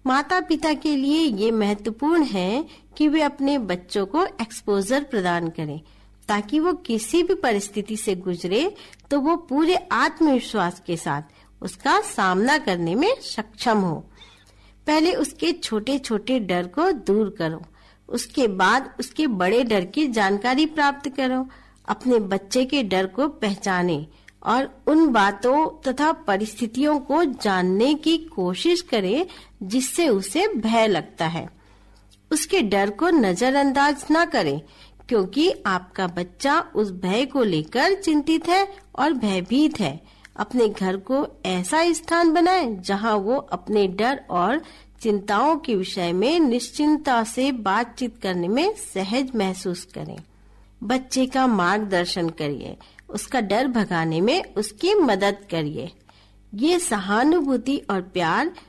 माता पिता के लिए ये महत्वपूर्ण है कि वे अपने बच्चों को एक्सपोजर प्रदान करें, ताकि वो किसी भी परिस्थिति से गुजरे तो वो पूरे आत्मविश्वास के साथ उसका सामना करने में सक्षम हो। पहले उसके छोटे छोटे डर को दूर करो, उसके बाद उसके बड़े डर की जानकारी प्राप्त करो। अपने बच्चे के डर को पहचाने और उन बातों तथा परिस्थितियों को जानने की कोशिश करें जिससे उसे भय लगता है। उसके डर को नजरअंदाज न करें, क्योंकि आपका बच्चा उस भय को लेकर चिंतित है और भयभीत है। अपने घर को ऐसा स्थान बनाएं जहां वो अपने डर और चिंताओं के विषय में निश्चिंतता से बातचीत करने में सहज महसूस करें। बच्चे का मार्गदर्शन करिए, उसका डर भगाने में उसकी मदद करिए। ये सहानुभूति और प्यार